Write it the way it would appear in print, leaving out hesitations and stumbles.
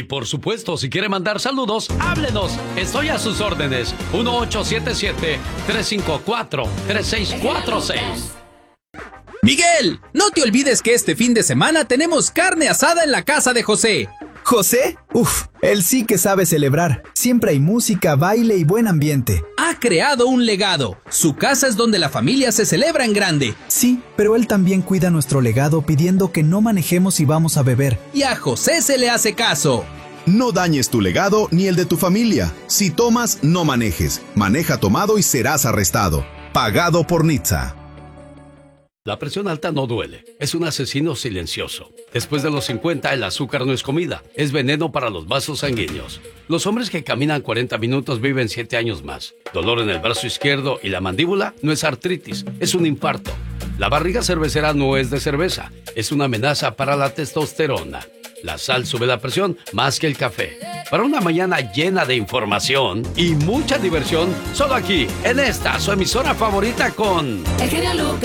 Y por supuesto, si quiere mandar saludos, háblenos. Estoy a sus órdenes. 1877-354-3646. Miguel, no te olvides que este fin de semana tenemos carne asada en la casa de José. ¿José? Uf, él sí que sabe celebrar. Siempre hay música, baile y buen ambiente. Ha creado un legado. Su casa es donde la familia se celebra en grande. Sí, pero él también cuida nuestro legado pidiendo que no manejemos y vamos a beber. Y a José se le hace caso. No dañes tu legado ni el de tu familia. Si tomas, no manejes. Maneja tomado y serás arrestado. Pagado por Nitza. La presión alta no duele, es un asesino silencioso. Después de los 50, el azúcar no es comida, es veneno para los vasos sanguíneos. Los hombres que caminan 40 minutos viven 7 años más. Dolor en el brazo izquierdo y la mandíbula no es artritis, es un infarto. La barriga cervecera no es de cerveza, es una amenaza para la testosterona. La sal sube la presión más que el café. Para una mañana llena de información y mucha diversión, solo aquí, en esta, su emisora favorita con... El genio Lucas.